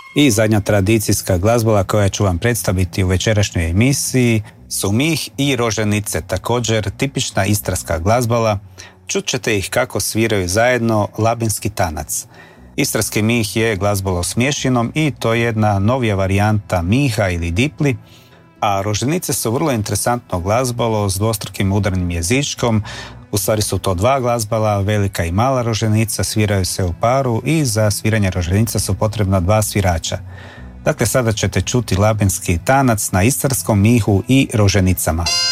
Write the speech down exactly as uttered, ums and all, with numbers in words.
I zadnja tradicijska glazbala koja ću vam predstaviti u večerašnjoj emisiji su Mih i Roženice, također tipična istarska glazbala. Čut ćete ih kako sviraju zajedno labinski tanac. Istarski mih je glazbalo s mješinom i to je jedna novija varijanta miha ili dipli, a Roženice su vrlo interesantno glazbalo s dvostrukim udarnim jezičkom. U stvari su to dva glazbala, velika i mala roženica, sviraju se u paru i za sviranje roženica su potrebna dva svirača. Dakle, sada ćete čuti labinski tanac na istarskom mihu i roženicama.